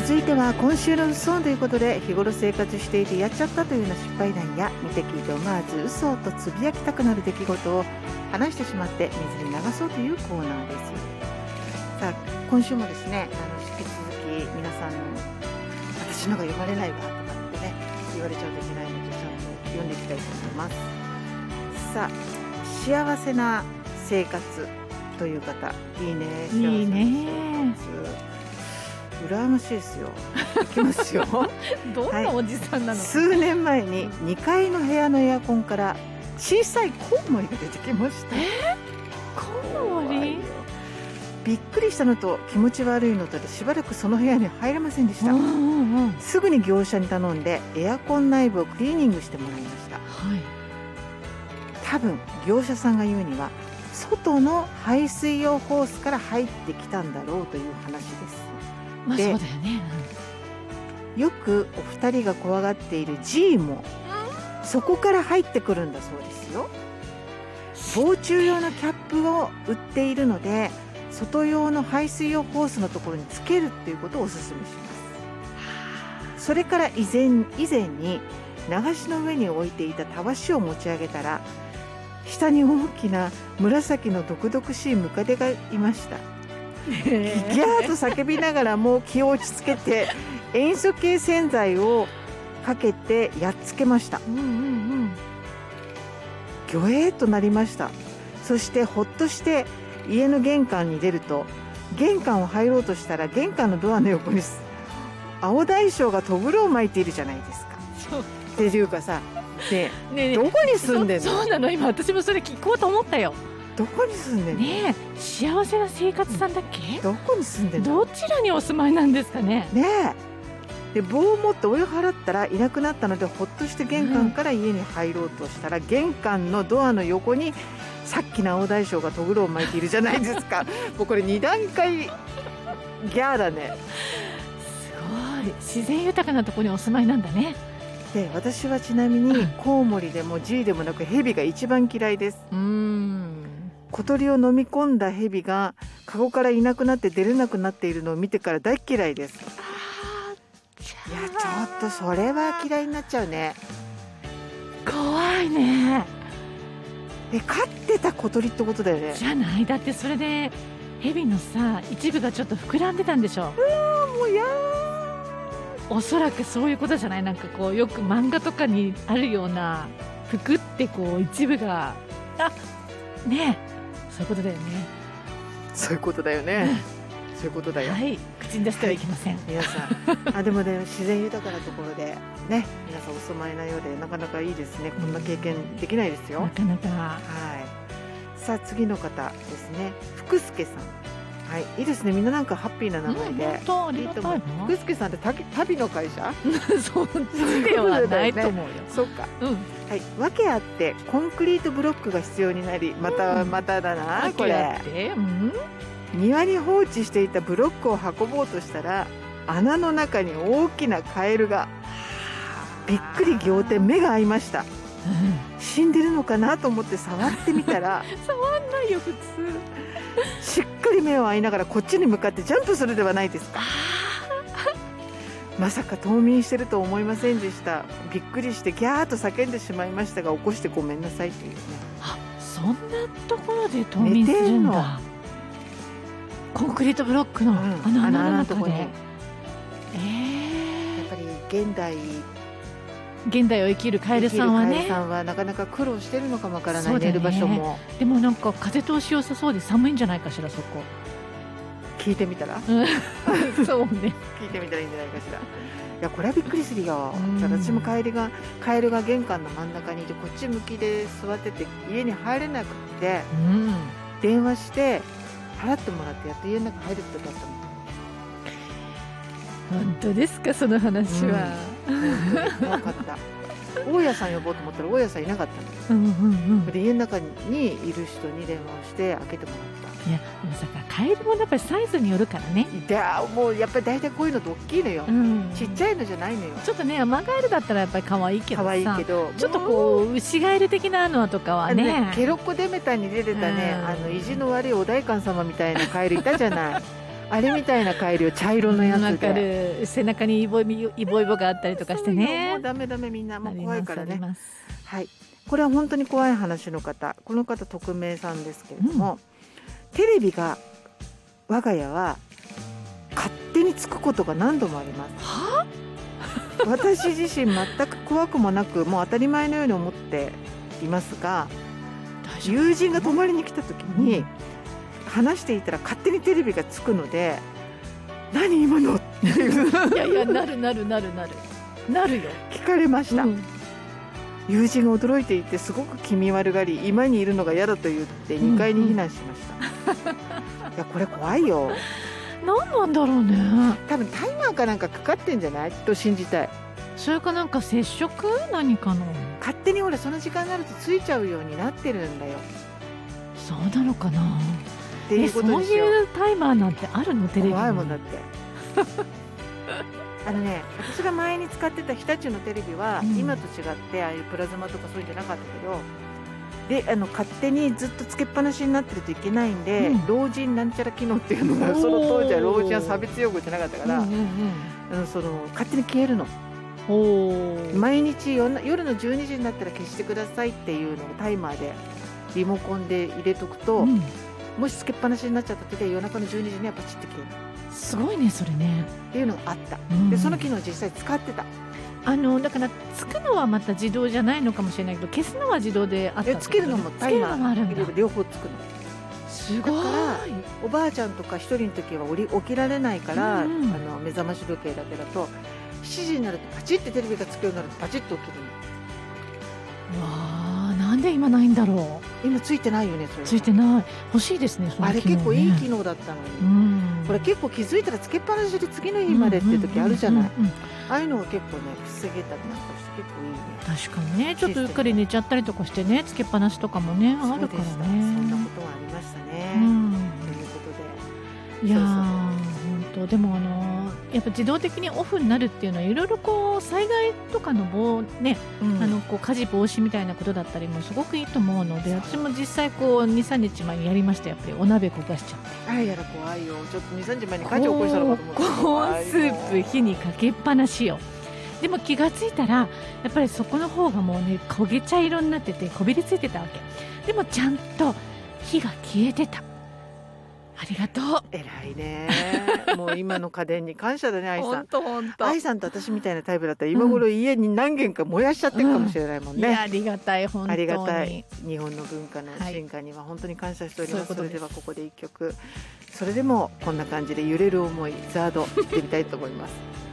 続いては今週の嘘ということで、日頃生活していてやっちゃったというような失敗談や見て聞いて思わず嘘とつぶやきたくなる出来事を話してしまって水に流そうというコーナーです。さあ今週もですね、引き続き皆さん私のが読まれないわとかってね言われちゃうといけないので、ちゃんと読んでいきたいと思います。さあ幸せな生活という方、いいね、幸せな生活、いいね、羨ましいですよ。いきますよ。 どんなおじさんなの、 数年前に2階の部屋のエアコンから小さいコウモリが出てきました。 コウモリ？ びっくりしたのと気持ち悪いのとでしばらくその部屋に入れませんでした。すぐに業者に頼んでエアコン内部をクリーニングしてもらいました。多分業者さんが言うには外の排水用ホースから入ってきたんだろうという話です。 そうだよね、 よくお二人が怖がっている G もそこから入ってくるんだそうですよ。防虫用のキャップを売っているので、外用の排水用ホースのところにつけるっていうことをおすすめします。それから以前に流しの上に置いていたたわしを持ち上げたら、下に大きな紫の毒々しいムカデがいました。ギャーと叫びながらも気を落ち着けて塩素系洗剤をかけてやっつけました。ギョエーとなりました。そしてほっとして家の玄関に出ると、玄関を入ろうとしたら玄関のドアの横に青大将がとぐろを巻いているじゃないですか。っていうかさ、どこに住んでんの？ そうなの、今私もそれ聞こうと思ったよ。 どこに住んでんの？ ねえ、幸せな生活さんだっけ？ どこに住んでんの？ どちらにお住まいなんですかね。 ねえ。で棒を持ってお湯払ったらいなくなったので、ほっとして玄関から家に入ろうとしたら、玄関のドアの横にさっきの青大将がとぐろを巻いているじゃないですか。もうこれ2段階ギャーだね。 すごい自然豊かなところにお住まいなんだね。 で私はちなみにコウモリでも G でもなくヘビが一番嫌いです。小鳥を飲み込んだヘビがカゴからいなくなって出れなくなっているのを見てから大嫌いです。いや、ちょっとそれは嫌いになっちゃうね。 怖いね。 飼ってた小鳥ってことだよね。 じゃない？だってそれでヘビのさ一部がちょっと膨らんでたんでしょ。 もうやおそらくそういうことじゃない？なんかこうよく漫画とかにあるようなぷくってこう一部がねえ、そういうことだよね。 そういうことだよね。そういうことだよ。 はい、口に出してはいけません。 皆さんでもね、自然豊かなところでね、皆さんお住まいなようでなかなかいいですね。こんな経験できないですよ。 なかなか。 はい。さあ次の方ですね、福助さん。はい、いいですね。みんななんかハッピーな名前で、 本当ありがたいな。 福助さんって旅の会社？ そっちではないと思うよ。 そうか。はい、訳あってコンクリートブロックが必要になり、まただな、これ。庭に放置していたブロックを運ぼうとしたら、穴の中に大きなカエルが。びっくり仰天、目が合いました。死んでるのかなと思って触ってみたら触んないよ普通。 しっかり目を合いながらこっちに向かってジャンプするではないですか。まさか冬眠してると思いませんでした。びっくりしてギャーと叫んでしまいましたが、起こしてごめんなさいというね。 そんなところで冬眠するんだ。コンクリートブロックの穴のところに。やっぱり現代を生きるカエルさんはね、 カエルさんはなかなか苦労してるのかもわからない、寝る場所も。 でもなんか風通し良さそうで寒いんじゃないかしら、そこ。 聞いてみたらそうね。 聞いてみたらいいんじゃないかしら。いや、これはびっくりするよ。私もカエルが玄関の真ん中にいて、こっち向きで座ってて家に入れなくて、電話して払ってもらってやっと家の中入るってだったもん。 本当ですか、その話は。 怖かった。大家さん呼ぼうと思ったら大家さんいなかったの。で家の中にいる人に電話をして開けてもらった。 いや、でもさ、カエルもやっぱりサイズによるからね。 もうやっぱり大体こういうのって大きいのよ。ちっちゃいのじゃないのよ。 ちょっとね、アマガエルだったらやっぱり可愛いけどさ、 可愛いけどちょっとこうウシガエル的なのとかはね、 ケロッコデメタに出てたね、意地の悪いお代官様みたいなカエルいたじゃない。 あれみたいな改良、茶色のやつで。 わかる。背中にイボがあったりとかしてね。 もうダメみんなもう怖いからね。 あります。 はい、これは本当に怖い話の方、この方匿名さんですけれども、テレビが我が家は勝手につくことが何度もあります。 は私自身全く怖くもなく、もう当たり前のように思っていますが、友人が泊まりに来た時に話していたら勝手にテレビがつくので、何今のっていういやなるよ。 聞かれました、 うん友人が驚いていて、すごく気味悪がり、今にいるのが嫌だと言って2階に避難しました、いやこれ怖いよ。 何なんだろうね。 多分タイマーかなんかかかってんじゃないと信じたい。 それかなんか接触何かの。 勝手にほらその時間になるとついちゃうようになってるんだよそうなのかなっていうことそうですよ。 いうタイマーなんてあるのテレビに。 怖いもんだって私が前に使ってた日立のテレビは、今と違ってああいうプラズマとかそういうんじゃなかったけど、で勝手にずっとつけっぱなしになってるといけないんで、老人なんちゃら機能っていうのが、その当時は老人は差別用語じゃなかったから、その勝手に消えるの。毎日夜の12時になったら消してくださいっていうのをタイマーでリモコンで入れとくと、もしつけっぱなしになっちゃった時で夜中の12時にはパチッと消える。 すごいねそれねっていうのがあった、でその機能実際使ってた。 だからつくのはまた自動じゃないのかもしれないけど、消すのは自動であったってこと。 つけるのもタイマーあるんだ。 両方つくの。 すごい。 だからおばあちゃんとか一人の時は起きられないから、目覚まし時計だけだと7時になるとパチッてテレビがつくようになるとパチッと起きるの。 わあ、なんで今ないんだろう。今ついてないよね。それついてない。欲しいですね。その機能ね。 あれ結構いい機能だったのに、これ結構気づいたらつけっぱなしで次の日までっていう時あるじゃない。ああいうのが結構ね防げたりなんかして結構いいね。 確かにね、ちょっとうっかり寝ちゃったりとかしてね、つけっぱなしとかもねあるからね。そんなことはありましたね、ということで。 いや本当でもやっぱ自動的にオフになるっていうのはいろいろこう災害とかのね、こう火事防止みたいなことだったりもすごくいいと思うので、私も実際こう 2,3 日前にやりました。やっぱりお鍋焦がしちゃって、 あやら怖いよ。ちょっと 2,3 日前に火事起こしたのかと思って。 コーンスープ火にかけっぱなしよ。でも気がついたらやっぱりそこの方がもうね焦げ茶色になっててこびりついてたわけ。でもちゃんと火が消えてた。ありがとう。 偉いね。もう今の家電に感謝だね、愛さん。 本当。 愛さんと私みたいなタイプだったら今頃家に何軒か燃やしちゃってるかもしれないもんね。 いやありがたい、本当にありがたい。日本の文化の進化には本当に感謝しております。それではここで一曲、それでもこんな感じで揺れる思いザード行ってみたいと思います。